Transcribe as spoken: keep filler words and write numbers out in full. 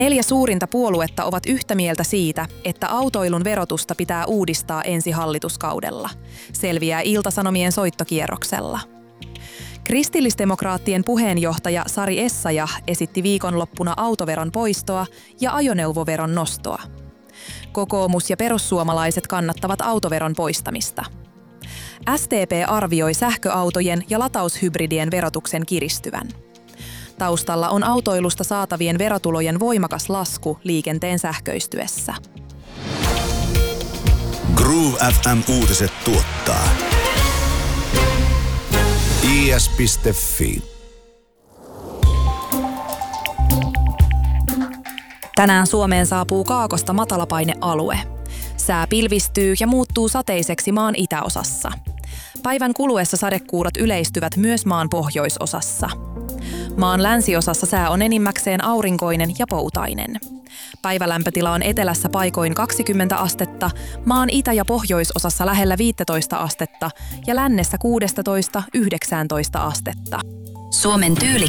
Neljä suurinta puoluetta ovat yhtä mieltä siitä, että autoilun verotusta pitää uudistaa ensi hallituskaudella. Selviää Ilta-Sanomien soittokierroksella. Kristillisdemokraattien puheenjohtaja Sari Essayah esitti viikonloppuna autoveron poistoa ja ajoneuvoveron nostoa. Kokoomus ja perussuomalaiset kannattavat autoveron poistamista. S D P arvioi sähköautojen ja lataushybridien verotuksen kiristyvän. Taustalla on autoilusta saatavien verotulojen voimakas lasku liikenteen sähköistyessä. Groove F M-uutiset tuottaa i s piste f i. Tänään Suomeen saapuu kaakosta matalapainealue. Sää pilvistyy ja muuttuu sateiseksi maan itäosassa. Päivän kuluessa sadekuurot yleistyvät myös maan pohjoisosassa. Maan länsiosassa sää on enimmäkseen aurinkoinen ja poutainen. Päivälämpötila on etelässä paikoin kaksikymmentä astetta, maan itä- ja pohjoisosassa lähellä viisitoista astetta ja lännessä kuusitoista yhdeksäntoista astetta. Suomen tyyli